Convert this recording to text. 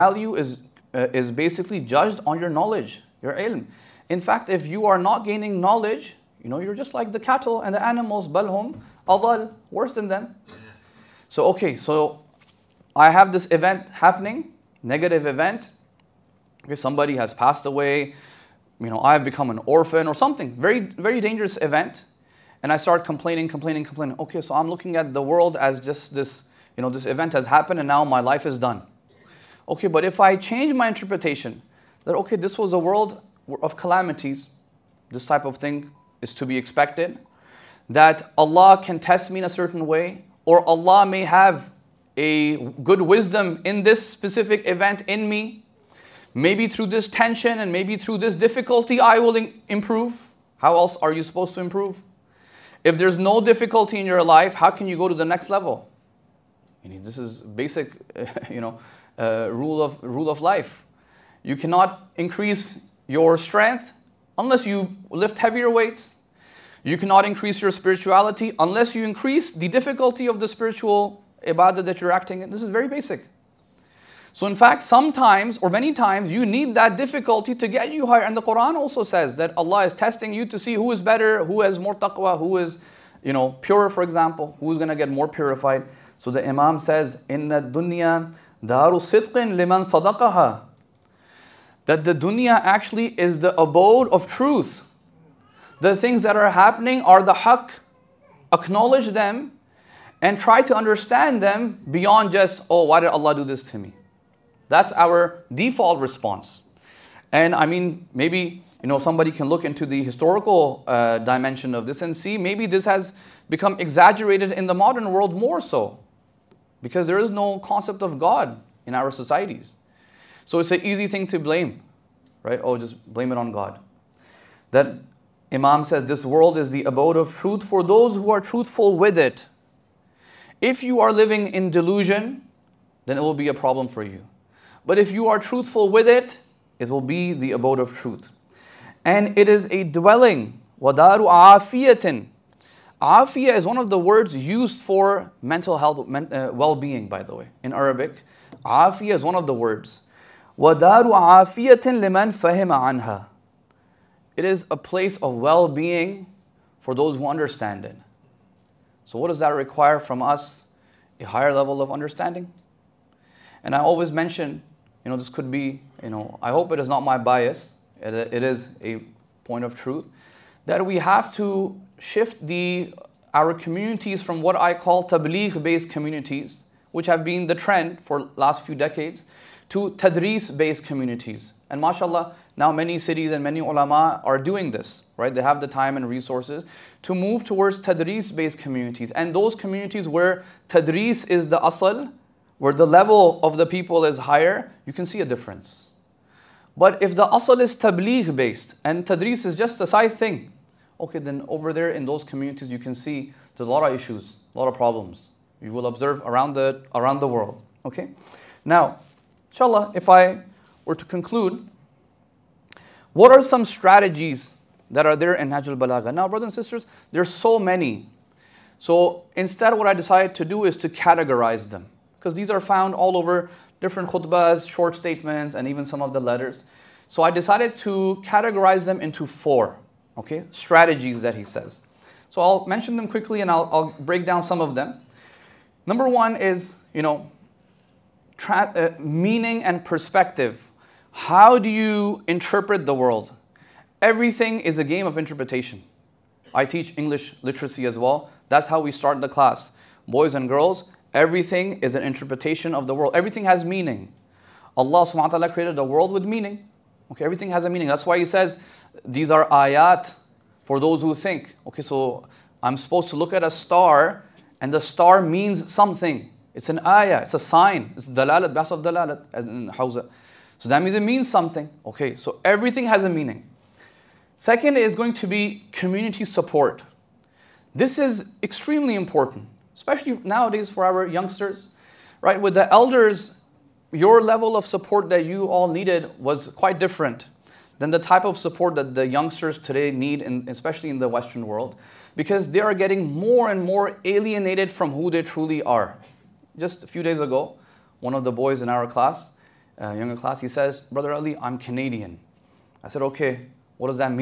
value is basically judged on your knowledge, your ilm. In fact, if you are not gaining knowledge, you're just like the cattle and the animals, balhum, adal, worse than them. So, okay, so I have this event happening, negative event. Okay, somebody has passed away, I've become an orphan or something, very, very dangerous event. And I start complaining. Okay, so I'm looking at the world as just this, this event has happened and now my life is done. Okay, but if I change my interpretation, that okay, this was a world of calamities, this type of thing is to be expected, that Allah can test me in a certain way, or Allah may have a good wisdom in this specific event in me, maybe through this tension and maybe through this difficulty I will improve. How else are you supposed to improve? If there's no difficulty in your life, how can you go to the next level? This is basic, rule of life. You cannot increase your strength unless you lift heavier weights. You cannot increase your spirituality unless you increase the difficulty of the spiritual ibadah that you're acting in. This is very basic. So in fact, sometimes or many times you need that difficulty to get you higher. And the Quran also says that Allah is testing you to see who is better, who has more taqwa, who is purer, for example, who is going to get more purified. So the Imam says, Inna dunya daru sidqin liman sadaqaha. That the dunya actually is the abode of truth. The things that are happening are the haqq. Acknowledge them and try to understand them beyond just, oh, why did Allah do this to me? That's our default response. And I mean, maybe somebody can look into the historical dimension of this and see maybe this has become exaggerated in the modern world more so, because there is no concept of God in our societies. So it's an easy thing to blame, right? Oh, just blame it on God. That Imam says this world is the abode of truth for those who are truthful with it. If you are living in delusion, then it will be a problem for you. But if you are truthful with it, it will be the abode of truth. And it is a dwelling. وَدَارُ عَافِيَةٍ. Afiyah is one of the words used for mental health, well-being, by the way, in Arabic. Afiyah is one of the words. وَدَارُ عَافِيَةٍ لِمَنْ فَهِمَ عَنْهَا. It is a place of well-being for those who understand it. So what does that require from us? A higher level of understanding. And I always mention, this could be, I hope it is not my bias, it is a point of truth, that we have to shift our communities from what I call tabligh-based communities, which have been the trend for last few decades, to tadris-based communities. And mashallah, now many cities and many ulama are doing this, right? They have the time and resources to move towards tadris-based communities. And those communities where tadris is the asal, where the level of the people is higher, you can see a difference. But if the asal is tabligh based and tadris is just a side thing, okay, then over there in those communities you can see there's a lot of issues, a lot of problems. You will observe around the world. Okay? Now, inshallah, if I were to conclude, what are some strategies that are there in Nahj al-Balagha? Now, brothers and sisters, there's so many. So instead what I decided to do is to categorize them, because these are found all over different khutbahs, short statements, and even some of the letters. So I decided to categorize them into 4, okay, strategies that he says. So I'll mention them quickly and I'll break down some of them. Number 1 is, meaning and perspective. How do you interpret the world? Everything is a game of interpretation. I teach English literacy as well. That's how we start the class. Boys and girls, everything is an interpretation of the world. Everything has meaning. Allah subhanahu wa ta'ala created the world with meaning. Okay, everything has a meaning. That's why he says these are ayat for those who think. Okay, so I'm supposed to look at a star and the star means something. It's an ayah, it's a sign. It's dalalat, bas of dalalat as in Hawza. So that means it means something. Okay, so everything has a meaning. Second is going to be community support. This is extremely important, especially nowadays for our youngsters, right? With the elders, your level of support that you all needed was quite different than the type of support that the youngsters today need, especially in the Western world, because they are getting more and more alienated from who they truly are. Just a few days ago, one of the boys in our class, younger class, he says, Brother Ali, I'm Canadian. I said, okay, what does that mean?